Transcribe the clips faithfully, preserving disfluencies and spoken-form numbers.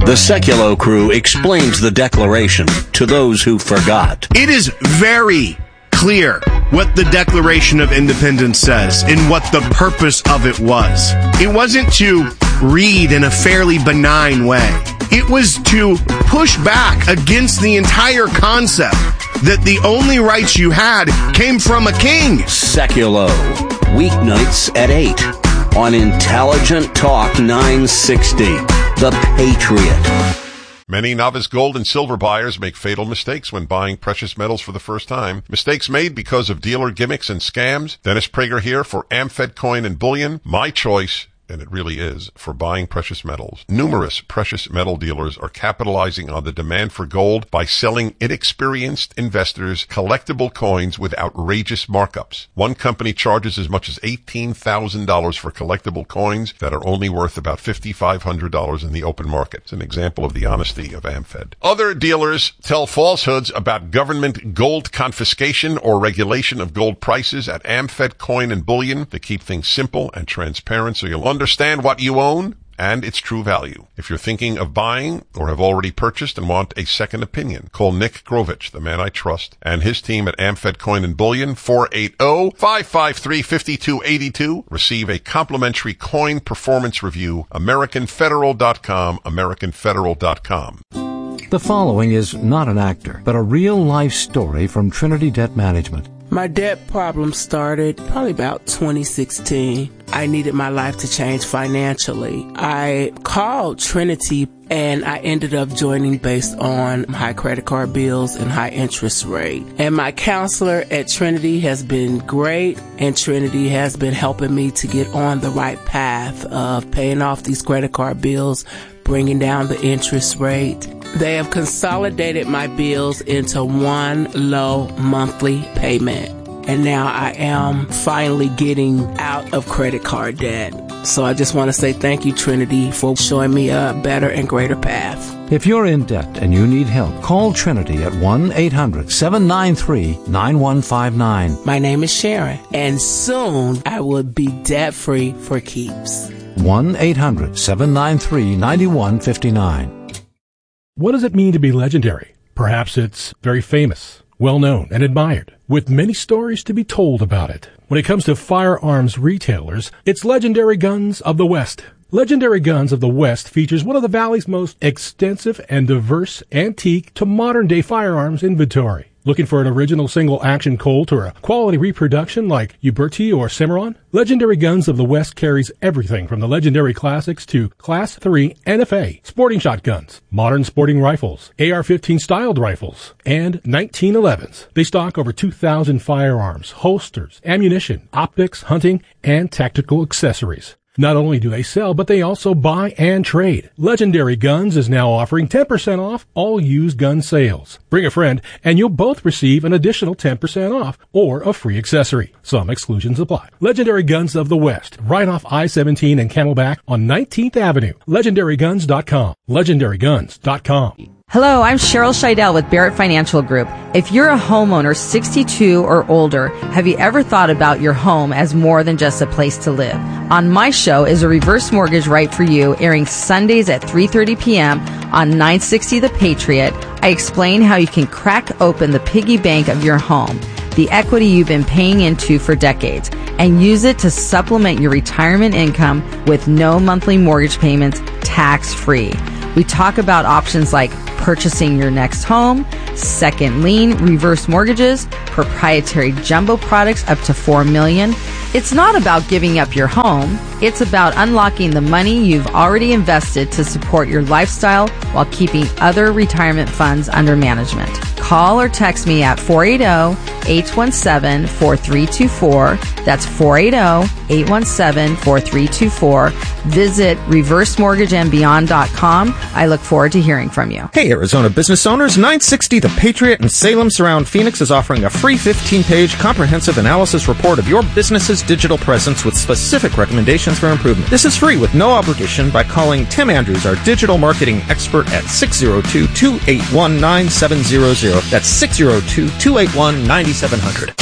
The Seculo crew explains the Declaration to those who forgot. It is very clear what the Declaration of Independence says and what the purpose of it was. It wasn't to read in a fairly benign way. It was to push back against the entire concept that the only rights you had came from a king. Seculo, weeknights at eight on Intelligent Talk nine sixty, The Patriot. Many novice gold and silver buyers make fatal mistakes when buying precious metals for the first time. Mistakes made because of dealer gimmicks and scams. Dennis Prager here for AmFed Coin and Bullion. My choice, and it really is, for buying precious metals. Numerous precious metal dealers are capitalizing on the demand for gold by selling inexperienced investors collectible coins with outrageous markups. One company charges as much as eighteen thousand dollars for collectible coins that are only worth about five thousand five hundred dollars in the open market. It's an example of the honesty of AmFed. Other dealers tell falsehoods about government gold confiscation or regulation of gold prices at AmFed Coin and Bullion to keep things simple and transparent so you'll understand what you own and its true value. If you're thinking of buying or have already purchased and want a second opinion, call Nick Grovich, the man I trust, and his team at AmFed Coin and Bullion, four eight zero, five five three, five two eight two. Receive a complimentary coin performance review. American Federal dot com, American Federal dot com. The following is not an actor, but a real-life story from Trinity Debt Management. My debt problem started probably about twenty sixteen. I needed my life to change financially. I called Trinity and I ended up joining based on high credit card bills and high interest rate. And my counselor at Trinity has been great, and Trinity has been helping me to get on the right path of paying off these credit card bills, bringing down the interest rate. They have consolidated my bills into one low monthly payment. And now I am finally getting out of credit card debt. So I just want to say thank you, Trinity, for showing me a better and greater path. If you're in debt and you need help, call Trinity at one eight hundred, seven nine three, nine one five nine. My name is Sharon, and soon I will be debt-free for keeps. one eight hundred, seven nine three, nine one five nine. What does it mean to be legendary? Perhaps it's very famous, well-known, and admired, with many stories to be told about it. When it comes to firearms retailers, it's Legendary Guns of the West. Legendary Guns of the West features one of the Valley's most extensive and diverse antique to modern-day firearms inventory. Looking for an original single-action Colt or a quality reproduction like Uberti or Cimarron? Legendary Guns of the West carries everything from the legendary classics to Class three N F A, sporting shotguns, modern sporting rifles, A R fifteen styled rifles, and nineteen elevens. They stock over two thousand firearms, holsters, ammunition, optics, hunting, and tactical accessories. Not only do they sell, but they also buy and trade. Legendary Guns is now offering ten percent off all used gun sales. Bring a friend, and you'll both receive an additional ten percent off or a free accessory. Some exclusions apply. Legendary Guns of the West, right off I seventeen and Camelback on nineteenth Avenue. Legendary Guns dot com. Legendary Guns dot com. Hello, I'm Cheryl Scheidel with Barrett Financial Group. If you're a homeowner sixty-two or older, have you ever thought about your home as more than just a place to live? On my show is a reverse mortgage right for you, airing Sundays at three thirty p.m. on nine sixty The Patriot. I explain how you can crack open the piggy bank of your home, the equity you've been paying into for decades, and use it to supplement your retirement income with no monthly mortgage payments, tax-free. We talk about options like purchasing your next home, second lien, reverse mortgages, proprietary jumbo products up to four million dollars. It's not about giving up your home. It's about unlocking the money you've already invested to support your lifestyle while keeping other retirement funds under management. Call or text me at four eight zero, eight one seven, four three two four. That's four eight zero, eight one seven, four three two four. Visit reverse mortgage and beyond dot com. I look forward to hearing from you. Hey, Arizona business owners, nine sixty The Patriot and Salem Surround Phoenix is offering a free fifteen-page comprehensive analysis report of your business's digital presence with specific recommendations for improvement. This is free with no obligation by calling Tim Andrews, our digital marketing expert, at six zero two, two eight one, nine seven zero zero. That's six zero two, two eight one, nine seven zero zero.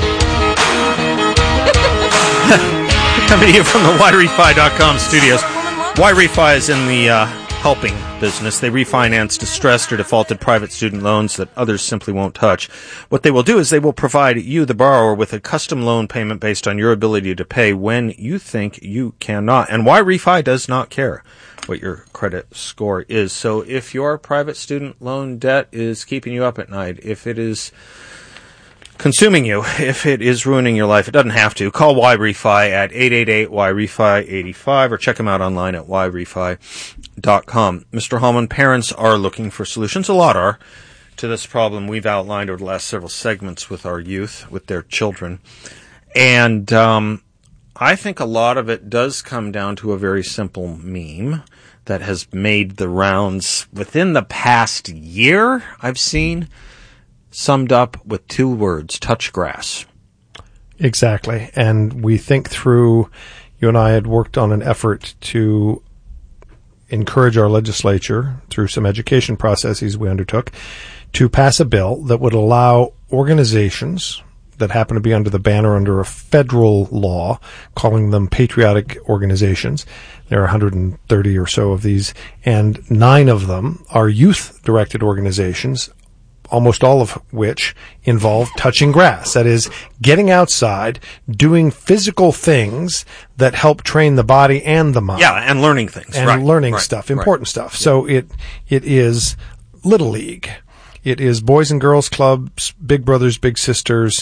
Coming to you from the Wide Refi dot com studios. Y-Refi is in the uh, helping business. They refinance distressed or defaulted private student loans that others simply won't touch. What they will do is they will provide you, the borrower, with a custom loan payment based on your ability to pay when you think you cannot. And Y-Refi does not care what your credit score is. So if your private student loan debt is keeping you up at night, if it is consuming you, if it is ruining your life, it doesn't have to. Call Y-Refi at eight eight eight Y R E F I eight five or check them out online at Y refi dot com. Mister Hallman, parents are looking for solutions, a lot are, to this problem we've outlined over the last several segments with our youth, with their children. And um, I think a lot of it does come down to a very simple meme that has made the rounds within the past year, I've seen, summed up with two words: touch grass. Exactly. And we think through, you and I had worked on an effort to encourage our legislature through some education processes we undertook to pass a bill that would allow organizations that happen to be under the banner under a federal law, calling them patriotic organizations. There are one hundred thirty or so of these, and nine of them are youth-directed organizations, almost all of which involve touching grass. That is, getting outside, doing physical things that help train the body and the mind. Yeah, and learning things. And right, learning right, stuff, important right. stuff. So it it is Little League. It is Boys and Girls Clubs, Big Brothers, Big Sisters,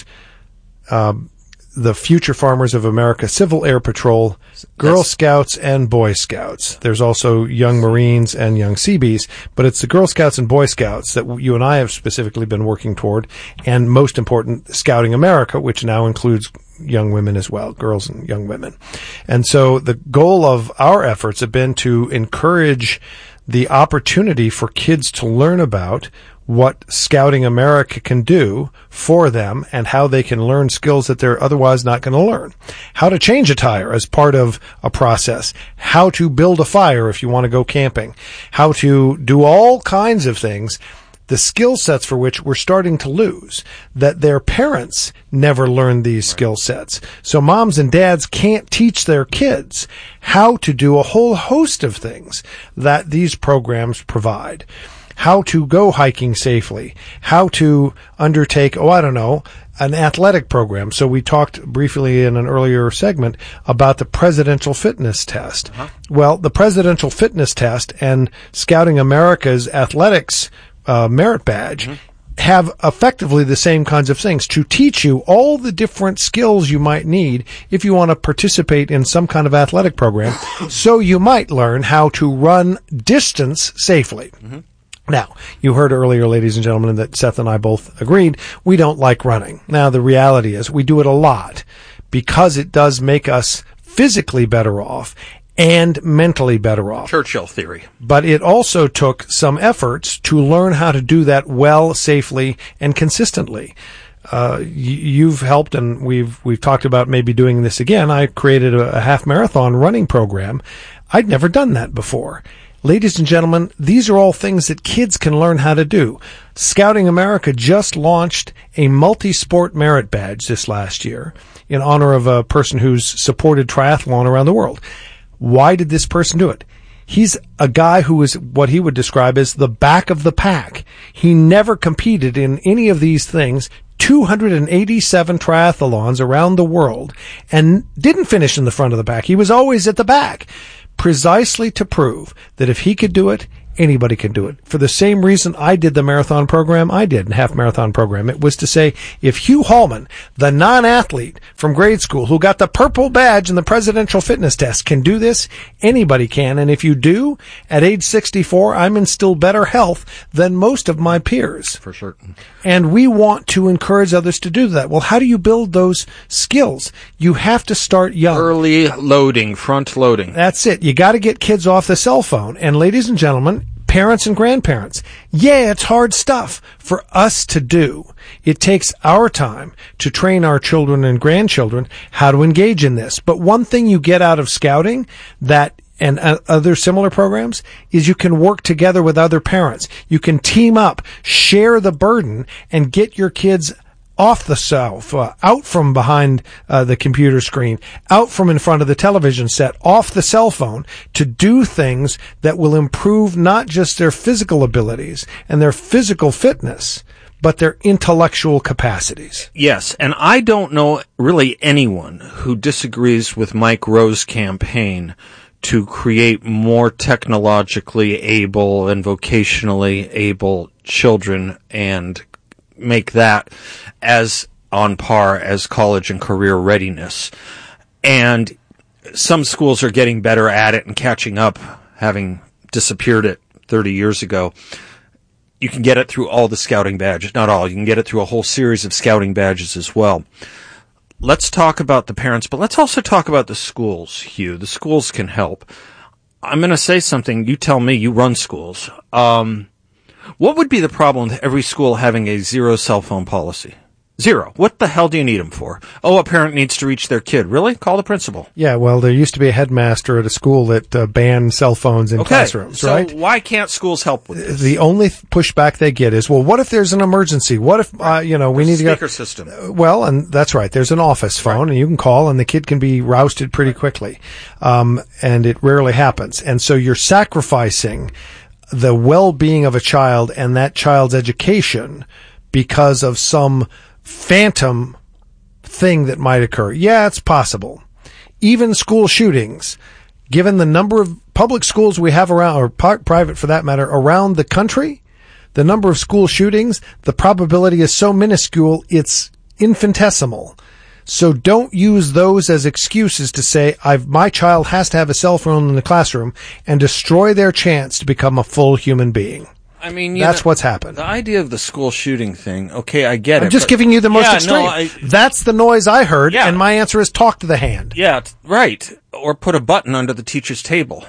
um, the Future Farmers of America, Civil Air Patrol, Girl That's, Scouts, and Boy Scouts. There's also Young Marines and Young Seabees, but it's the Girl Scouts and Boy Scouts that you and I have specifically been working toward, and most important, Scouting America, which now includes young women as well, girls and young women. And so the goal of our efforts have been to encourage the opportunity for kids to learn about what Scouting America can do for them and how they can learn skills that they're otherwise not going to learn. How to change a tire as part of a process. How to build a fire if you want to go camping. How to do all kinds of things. The skill sets for which we're starting to lose, that their parents never learned these skill sets. So moms and dads can't teach their kids how to do a whole host of things that these programs provide. How to go hiking safely, how to undertake, oh, I don't know, an athletic program. So we talked briefly in an earlier segment about the presidential fitness test. Uh-huh. Well, the presidential fitness test and Scouting America's athletics uh, merit badge mm-hmm. have effectively the same kinds of things to teach you all the different skills you might need if you want to participate in some kind of athletic program. So you might learn how to run distance safely. Mm-hmm. Now, you heard earlier, ladies and gentlemen, that Seth and I both agreed we don't like running. Now, the reality is we do it a lot because it does make us physically better off and mentally better off. Churchill theory. But it also took some efforts to learn how to do that well, safely, and consistently. Uh, you've helped, and we've we've talked about maybe doing this again. I created a, a half marathon running program. I'd never done that before. Ladies and gentlemen, these are all things that kids can learn how to do. Scouting America just launched a multi-sport merit badge this last year in honor of a person who's supported triathlon around the world. Why did this person do it? He's a guy who is what he would describe as the back of the pack. He never competed in any of these things, two hundred eighty-seven triathlons around the world, and didn't finish in the front of the pack. He was always at the back. Precisely to prove that if he could do it, anybody can do it. For the same reason I did the marathon program I did, half marathon program. It was to say, if Hugh Hallman, the non-athlete from grade school who got the purple badge in the presidential fitness test, can do this, anybody can. And if you do, at age sixty-four, I'm in still better health than most of my peers. For certain. And we want to encourage others to do that. Well, how do you build those skills? You have to start young. Early loading, front loading. That's it. You got to get kids off the cell phone. And ladies and gentlemen, parents and grandparents, yeah, it's hard stuff for us to do. It takes our time to train our children and grandchildren how to engage in this. But one thing you get out of scouting that and uh, other similar programs is you can work together with other parents. You can team up, share the burden, and get your kids off the sofa, out from behind uh, the computer screen, out from in front of the television set, off the cell phone, to do things that will improve not just their physical abilities and their physical fitness, but their intellectual capacities. Yes, and I don't know really anyone who disagrees with Mike Rowe's campaign to create more technologically able and vocationally able children and make that as on par as college and career readiness. And some schools are getting better at it and catching up, having disappeared it thirty years ago. You can get it through all the scouting badges. Not all. You can get it through a whole series of scouting badges as well. Let's talk about the parents, but let's also talk about the schools, Hugh. The schools can help. I'm going to say something. You tell me. You run schools. Um, what would be the problem with every school having a zero cell phone policy? Zero. What the hell do you need them for? Oh, a parent needs to reach their kid. Really? Call the principal. Yeah, well, there used to be a headmaster at a school that uh, banned cell phones in okay, classrooms, so right? Why can't schools help with this? The only th- pushback they get is, well, what if there's an emergency? What if, uh, you know, we There's need a to speaker go... system. Uh, well, and that's right. There's an office phone, right, and you can call, and the kid can be rousted pretty quickly. Um, and it rarely happens. And so you're sacrificing the well-being of a child and that child's education because of some phantom thing that might occur. Yeah, it's possible. Even school shootings, given the number of public schools we have around, or pri- private for that matter, around the country, the number of school shootings, the probability is so minuscule, it's infinitesimal. So don't use those as excuses to say, I've, my child has to have a cell phone in the classroom, and destroy their chance to become a full human being. I mean, that's know, what's happened. The idea of the school shooting thing, okay, I get I'm it. I'm just but, giving you the most yeah, extreme. No, I, that's the noise I heard, yeah. and my answer is talk to the hand. Yeah, right. Or put a button under the teacher's table.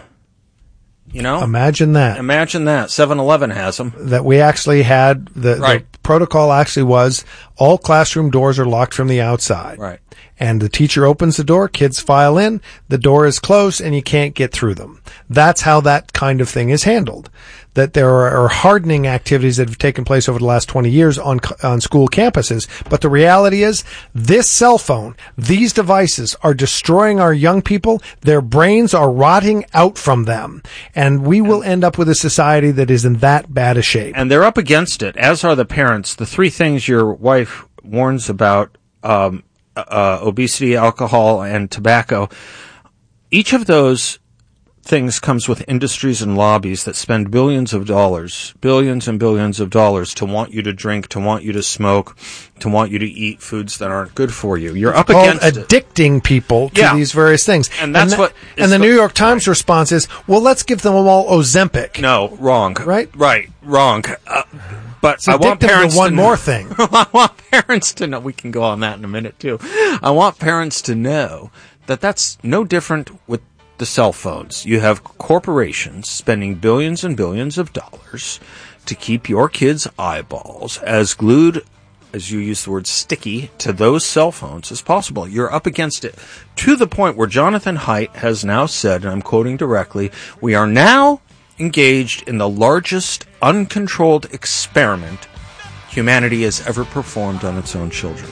You know? Imagine that. Imagine that. seven eleven has them. That we actually had, the, right. the protocol actually was, all classroom doors are locked from the outside. Right. And the teacher opens the door, kids file in, the door is closed, and you can't get through them. That's how that kind of thing is handled. That there are hardening activities that have taken place over the last twenty years on on school campuses. But the reality is, this cell phone, these devices are destroying our young people. Their brains are rotting out from them. And we will end up with a society that is in that bad a shape. And they're up against it, as are the parents. The three things your wife warns about, um, uh, obesity, alcohol, and tobacco, each of those things comes with industries and lobbies that spend billions of dollars, billions and billions of dollars to want you to drink, to want you to smoke, to want you to eat foods that aren't good for you. You're it's up called against addicting it. people to yeah. these various things. And that's and what... And the, the New York Times right. response is, well, let's give them all Ozempic. No, wrong. Right? Right, wrong. Uh, but it's I want parents to one to more know, thing. I want parents to know. We can go on that in a minute, too. I want parents to know that that's no different with the cell phones. You have corporations spending billions and billions of dollars to keep your kids' eyeballs as glued, as you use the word sticky, to those cell phones as possible. You're up against it to the point where Jonathan Haidt has now said, and I'm quoting directly, we are now engaged in the largest uncontrolled experiment humanity has ever performed on its own children.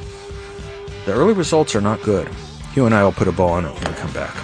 The early results are not good. Hugh and I will put a bow on it when we come back.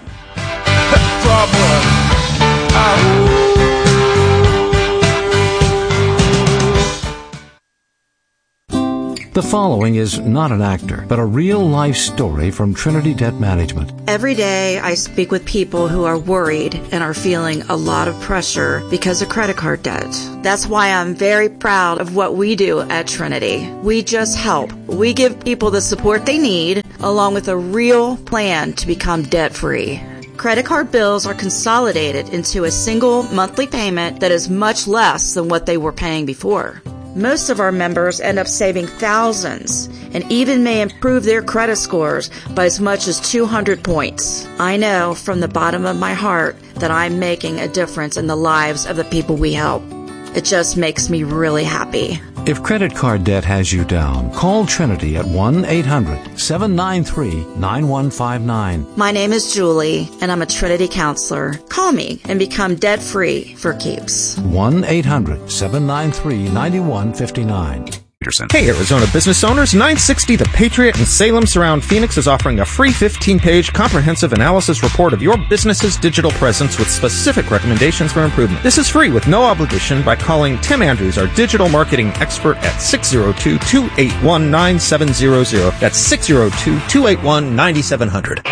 The following is not an actor, but a real-life story from Trinity Debt Management. Every day I speak with people who are worried and are feeling a lot of pressure because of credit card debt. That's why I'm very proud of what we do at Trinity. We just help. We give people the support they need, along with a real plan to become debt-free. Credit card bills are consolidated into a single monthly payment that is much less than what they were paying before. Most of our members end up saving thousands and even may improve their credit scores by as much as two hundred points. I know from the bottom of my heart that I'm making a difference in the lives of the people we help. It just makes me really happy. If credit card debt has you down, call Trinity at one eight hundred seven nine three nine one five nine. My name is Julie, and I'm a Trinity counselor. Call me and become debt-free for keeps. one eight hundred seven nine three nine one five nine. Peterson. Hey, Arizona business owners, nine sixty The Patriot in Salem Surround Phoenix is offering a free fifteen-page comprehensive analysis report of your business's digital presence with specific recommendations for improvement. This is free with no obligation by calling Tim Andrews, our digital marketing expert, at six oh two, two eight one, nine seven zero zero. That's six oh two, two eight one, nine seven zero zero.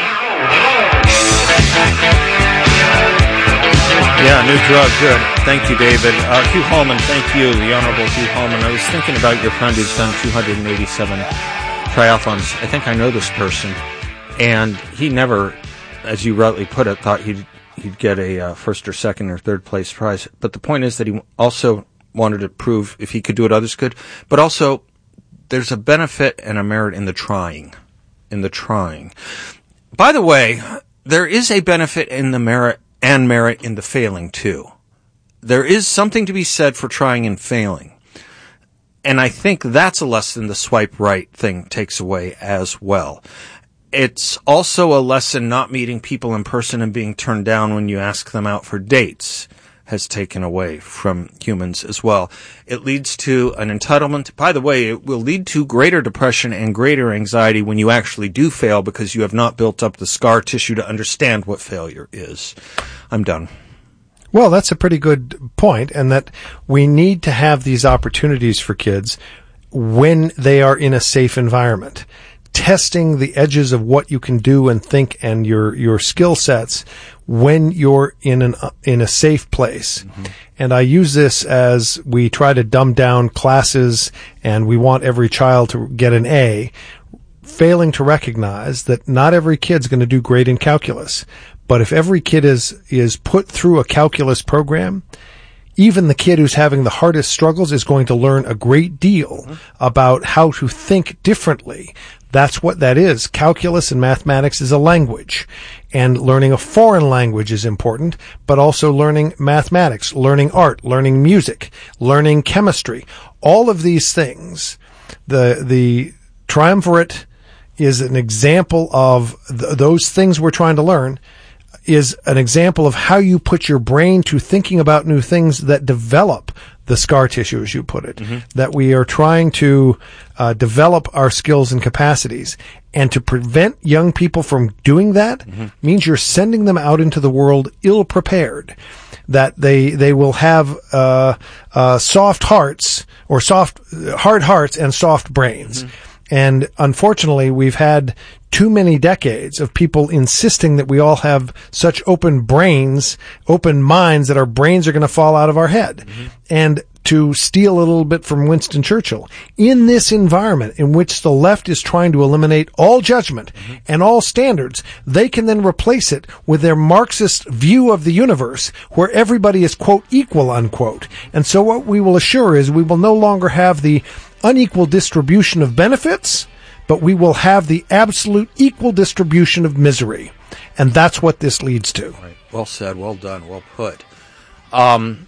Yeah, new drug, good. Thank you, David. Uh, Hugh Hallman, thank you, the Honorable Hugh Hallman. I was thinking about your friend who's done two hundred eighty-seven triathlons. I think I know this person, and he never, as you rightly put it, thought he'd he'd get a uh, first or second or third place prize. But the point is that he also wanted to prove if he could do it, others could. But also, there's a benefit and a merit in the trying, in the trying. By the way, there is a benefit in the merit and merit in the failing, too. There is something to be said for trying and failing. And I think that's a lesson the swipe right thing takes away as well. It's also a lesson not meeting people in person and being turned down when you ask them out for dates has taken away from humans as well. It leads to an entitlement. By the way, it will lead to greater depression and greater anxiety when you actually do fail because you have not built up the scar tissue to understand what failure is. I'm done. Well, that's a pretty good point, and that we need to have these opportunities for kids when they are in a safe environment. Testing the edges of what you can do and think and your, your skill sets when you're in an, in a safe place. Mm-hmm. And I use this as we try to dumb down classes and we want every child to get an A, failing to recognize that not every kid's going to do great in calculus. But if every kid is, is put through a calculus program, even the kid who's having the hardest struggles is going to learn a great deal mm-hmm. about how to think differently. That's what that is. Calculus and mathematics is a language, and learning a foreign language is important, but also learning mathematics, learning art, learning music, learning chemistry. All of these things, the the triumvirate is an example of th- those things we're trying to learn, is an example of how you put your brain to thinking about new things that develop the scar tissue, as you put it, mm-hmm. that we are trying to uh, develop our skills and capacities. And to prevent young people from doing that mm-hmm. means you're sending them out into the world ill-prepared, that they they will have uh, uh, soft hearts or soft hard hearts and soft brains. Mm-hmm. And unfortunately, we've had too many decades of people insisting that we all have such open brains, open minds, that our brains are going to fall out of our head. Mm-hmm. And to steal a little bit from Winston Churchill, in this environment in which the left is trying to eliminate all judgment mm-hmm. and all standards, they can then replace it with their Marxist view of the universe where everybody is, quote, equal, unquote. And so what we will assure is we will no longer have the unequal distribution of benefits, but we will have the absolute equal distribution of misery. And that's what this leads to. Right. Well said, well done, well put. Um,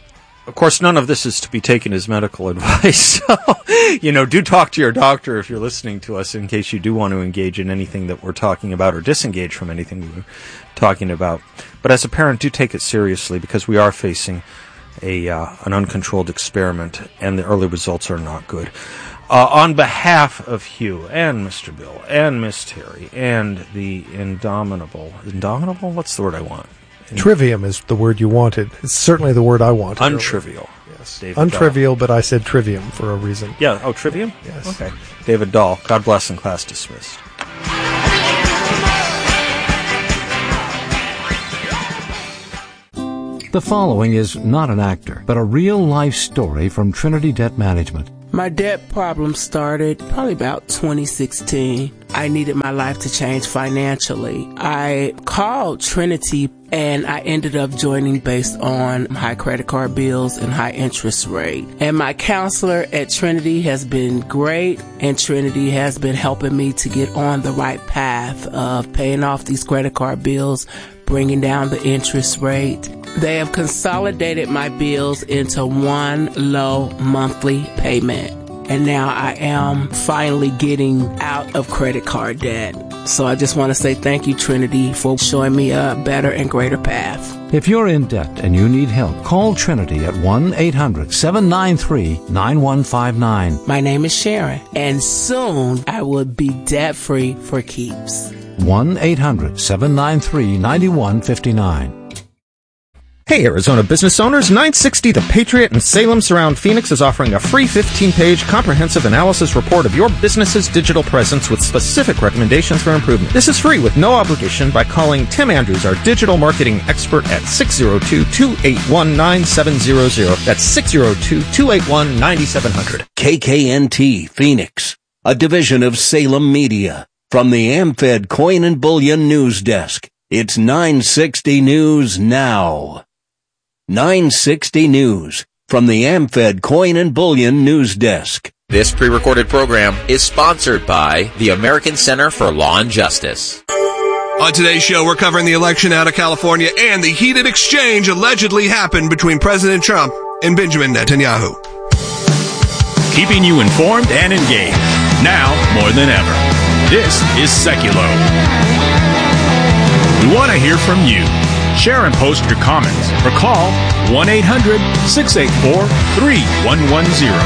of course, none of this is to be taken as medical advice. So, you know, do talk to your doctor if you're listening to us in case you do want to engage in anything that we're talking about or disengage from anything we're talking about. But as a parent, do take it seriously because we are facing a uh, an uncontrolled experiment, and the early results are not good. Uh, on behalf of Hugh and Mister Bill and Miss Terry and the indomitable, indomitable? What's the word I want? In- Trivium is the word you wanted. It's certainly the word I wanted. Untrivial. Earlier. Yes. David Untrivial, Dahl. But I said trivium for a reason. Yeah. Oh, trivium? Yes. Okay. David Dahl. God bless and class dismissed. The following is not an actor, but a real-life story from Trinity Debt Management. My debt problem started probably about twenty sixteen. I needed my life to change financially. I called Trinity and I ended up joining based on high credit card bills and high interest rate. And my counselor at Trinity has been great, and Trinity has been helping me to get on the right path of paying off these credit card bills, bringing down the interest rate. They have consolidated my bills into one low monthly payment. And now I am finally getting out of credit card debt. So I just want to say thank you, Trinity, for showing me a better and greater path. If you're in debt and you need help, call Trinity at one eight hundred seven nine three nine one five nine. My name is Sharon, and soon I will be debt-free for keeps. one eight hundred seven nine three nine one five nine. Hey, Arizona business owners, nine sixty The Patriot in Salem Surround Phoenix is offering a free fifteen-page comprehensive analysis report of your business's digital presence with specific recommendations for improvement. This is free with no obligation by calling Tim Andrews, our digital marketing expert, at six oh two, two eight one, nine seven zero zero. That's six oh two, two eight one, nine seven zero zero. K K N T Phoenix, a division of Salem Media. From the AmFed Coin and Bullion News Desk, it's nine sixty News Now. nine sixty News, from the AmFed Coin and Bullion News Desk. This pre-recorded program is sponsored by the American Center for Law and Justice. On today's show, we're covering the election out of California and the heated exchange allegedly happened between President Trump and Benjamin Netanyahu. Keeping you informed and engaged, now more than ever. This is Seculo. We want to hear from you. Share and post your comments or call one eight hundred six eight four three one one zero.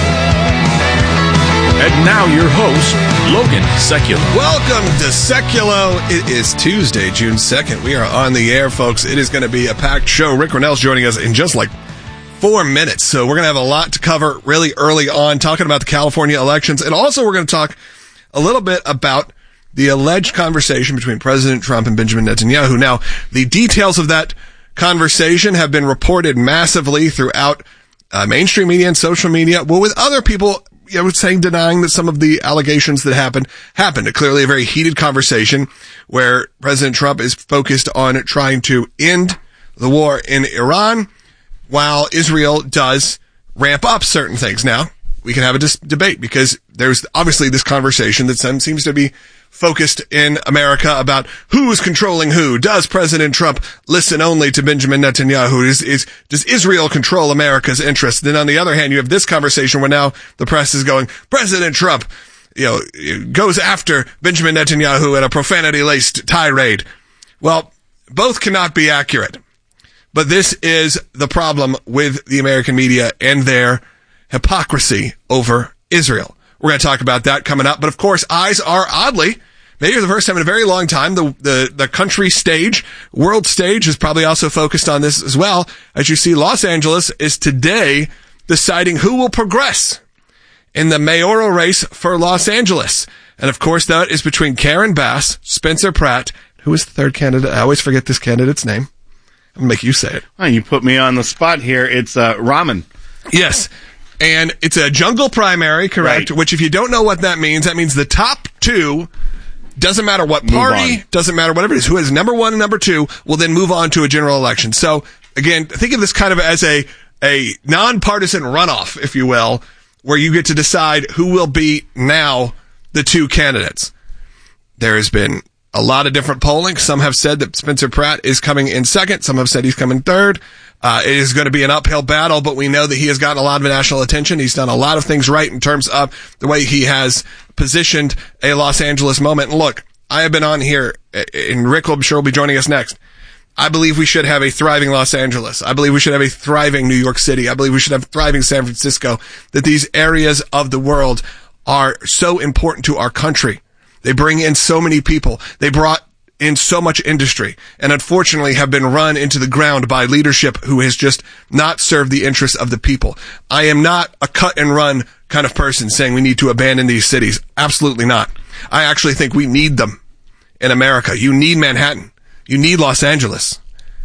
And now your host, Logan Seculo. Welcome to Seculo. It is Tuesday, June second. We are on the air, folks. It is going to be a packed show. Rick Ronell's joining us in just like four minutes. So we're going to have a lot to cover really early on, talking about the California elections. And also we're going to talk a little bit about the alleged conversation between President Trump and Benjamin Netanyahu. Now, the details of that conversation have been reported massively throughout uh, mainstream media and social media. Well, with other people, you know, saying, denying that some of the allegations that happened, happened. Clearly a very heated conversation where President Trump is focused on trying to end the war in Iran while Israel does ramp up certain things. Now, we can have a dis- debate because there's obviously this conversation that seems to be focused in America about who is controlling who. Does President Trump listen only to Benjamin Netanyahu? Is, is, does Israel control America's interests? Then on the other hand, you have this conversation where now the press is going, President Trump, you know, goes after Benjamin Netanyahu in a profanity-laced tirade. Well, both cannot be accurate. But this is the problem with the American media and their hypocrisy over Israel. We're going to talk about that coming up. But of course, eyes are oddly, maybe for the first time in a very long time, the, the, the country stage, world stage is probably also focused on this as well. As you see, Los Angeles is today deciding who will progress in the mayoral race for Los Angeles. And of course, that is between Karen Bass, Spencer Pratt, who is the third candidate. I always forget this candidate's name. I'm going to make you say it. Oh, you put me on the spot here. It's uh, Raman. Yes. And it's a jungle primary, correct? Right. Which if you don't know what that means, that means the top two, doesn't matter what party, doesn't matter whatever it is, who is number one and number two, will then move on to a general election. So again, think of this kind of as a, a nonpartisan runoff, if you will, where you get to decide who will be now the two candidates. There has been a lot of different polling. Some have said that Spencer Pratt is coming in second. Some have said he's coming third. Uh, it is going to be an uphill battle, but we know that he has gotten a lot of national attention. He's done a lot of things right in terms of the way he has positioned a Los Angeles moment. And look, I have been on here, and Rick will, I'm sure will be joining us next. I believe we should have a thriving Los Angeles. I believe we should have a thriving New York City. I believe we should have thriving San Francisco. That these areas of the world are so important to our country. They bring in so many people. They brought in so much industry, and unfortunately have been run into the ground by leadership who has just not served the interests of the people. I am not a cut and run kind of person saying we need to abandon these cities. Absolutely not. I actually think we need them in America. You need Manhattan. You need Los Angeles.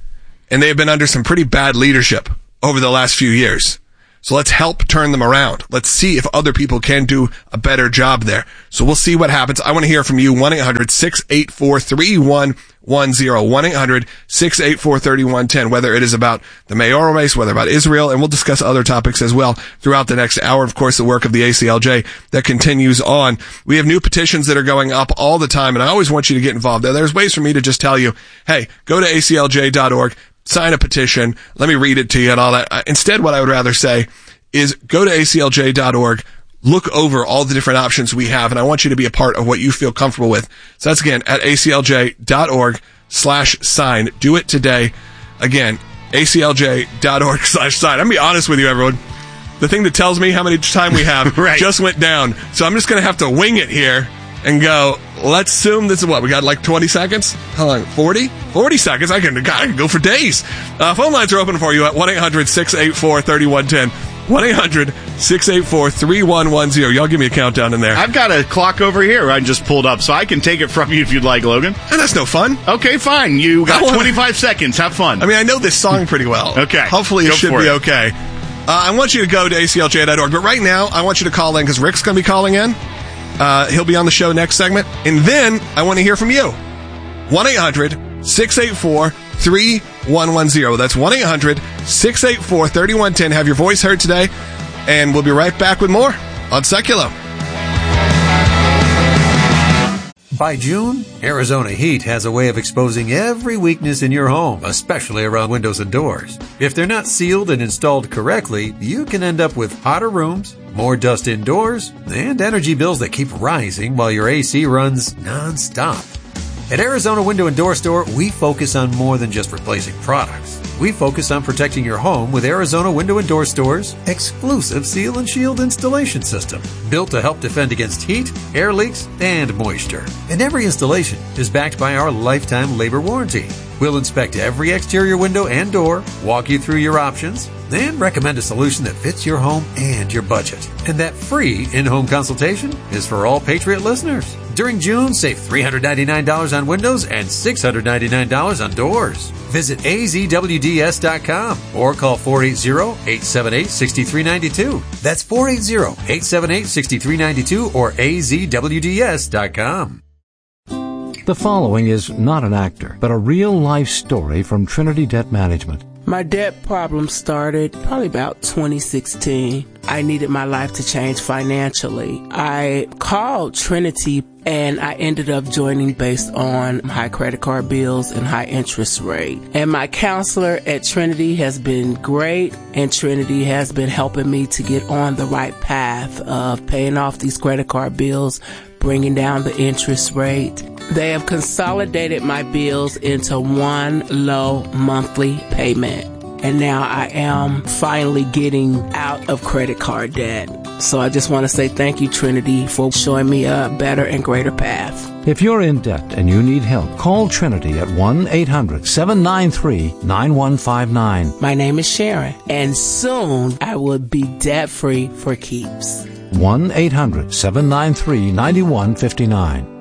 And they have been under some pretty bad leadership over the last few years. So let's help turn them around. Let's see if other people can do a better job there. So we'll see what happens. I want to hear from you. one eight hundred six eight four three one one zero. one eight hundred six eight four three one one zero. Whether it is about the mayoral race, whether about Israel, and we'll discuss other topics as well throughout the next hour. Of course, the work of the A C L J that continues on. We have new petitions that are going up all the time, and I always want you to get involved. There's ways for me to just tell you, hey, go to A C L J dot org. Sign a petition. Let me read it to you and all that. Instead, what I would rather say is go to A C L J dot org, look over all the different options we have, and I want you to be a part of what you feel comfortable with. So that's, again, at aclj.org slash sign. Do it today. Again, aclj.org slash sign. I'm going to be honest with you, everyone. The thing that tells me how many time we have right. just went down. So I'm just going to have to wing it here and go, let's assume this is what? We got like twenty seconds? How long? forty? forty seconds? I can, God, I can go for days. Uh, phone lines are open for you at one eight hundred six eight four three one one zero. one eight hundred six eight four three one one zero. Y'all give me a countdown in there. I've got a clock over here I just pulled up, so I can take it from you if you'd like, Logan. And that's no fun. Okay, fine. You got wanna... twenty-five seconds. Have fun. I mean, I know this song pretty well. Okay. Hopefully it go should be it. okay. Uh, I want you to go to A C L J dot org, but right now, I want you to call in because Rick's going to be calling in. Uh, he'll be on the show next segment. And then I want to hear from you. one eight hundred six eight four three one one zero. That's one eight hundred six eight four three one one zero. Have your voice heard today. And we'll be right back with more on Seculo. By June, Arizona Heat has a way of exposing every weakness in your home, especially around windows and doors. If they're not sealed and installed correctly, you can end up with hotter rooms, more dust indoors, and energy bills that keep rising while your A C runs non-stop. At Arizona Window and Door Store, we focus on more than just replacing products. We focus on protecting your home with Arizona Window and Door Store's exclusive Seal and Shield installation system, built to help defend against heat, air leaks, and moisture. And every installation is backed by our lifetime labor warranty. We'll inspect every exterior window and door, walk you through your options, and recommend a solution that fits your home and your budget. And that free in-home consultation is for all Patriot listeners. During June, save three hundred ninety-nine dollars on windows and six hundred ninety-nine dollars on doors. Visit A Z W D S dot com or call four eight zero, eight seven eight, six three nine two. That's four eight zero, eight seven eight, six three nine two or A Z W D S dot com. The following is not an actor, but a real-life story from Trinity Debt Management. My debt problem started probably about twenty sixteen. I needed my life to change financially. I called Trinity and I ended up joining based on high credit card bills and high interest rate. And my counselor at Trinity has been great, and Trinity has been helping me to get on the right path of paying off these credit card bills, bringing down the interest rate. They have consolidated my bills into one low monthly payment. And now I am finally getting out of credit card debt. So I just want to say thank you, Trinity, for showing me a better and greater path. If you're in debt and you need help, call Trinity at one eight hundred seven nine three nine one five nine. My name is Sharon, and soon I will be debt-free for keeps. one eight hundred seven nine three nine one five nine.